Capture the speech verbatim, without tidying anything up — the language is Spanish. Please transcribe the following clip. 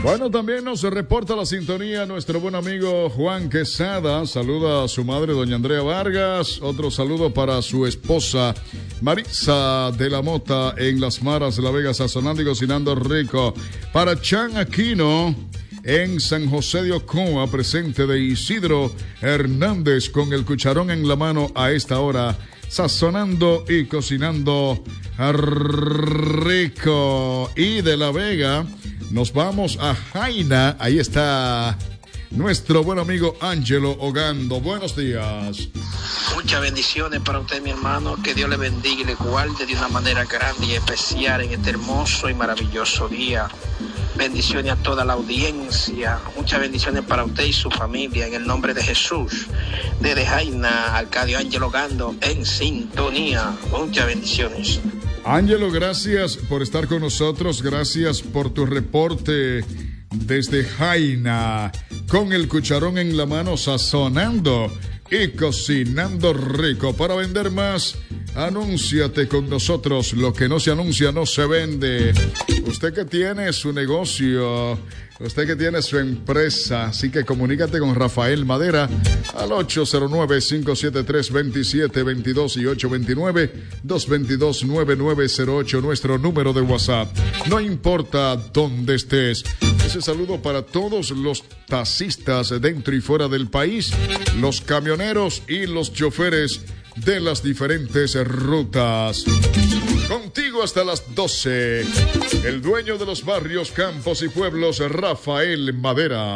Bueno, también nos reporta la sintonía nuestro buen amigo Juan Quesada. Saluda a su madre, doña Andrea Vargas. Otro saludo para su esposa, Marisa de la Mota, en Las Maras de la Vega, sazonando y cocinando rico. Para Chan Aquino, en San José de Ocoa, presente de Isidro Hernández, con el cucharón en la mano a esta hora, sazonando y cocinando rico. Y de la Vega nos vamos a Jaina. Ahí está nuestro buen amigo Ángelo Ogando. Buenos días. Muchas bendiciones para usted, mi hermano. Que Dios le bendiga y le guarde de una manera grande y especial en este hermoso y maravilloso día. Bendiciones a toda la audiencia. Muchas bendiciones para usted y su familia en el nombre de Jesús. Desde Jaina, Arcadio Ángelo Ogando en sintonía. Muchas bendiciones. Ángelo, gracias por estar con nosotros, gracias por tu reporte desde Jaina, con el cucharón en la mano, sazonando y cocinando rico. Para vender más, anúnciate con nosotros. Lo que no se anuncia no se vende. Usted que tiene su negocio, usted que tiene su empresa, así que comunícate con Rafael Madera al ocho cero nueve, cinco siete tres, dos siete dos dos y ocho dos nueve, dos dos dos, nueve nueve cero ocho, nuestro número de WhatsApp. No importa dónde estés. Ese saludo para todos los taxistas dentro y fuera del país, los camioneros y los choferes de las diferentes rutas. Contigo hasta las doce, el dueño de los barrios, campos y pueblos, Rafael Madera.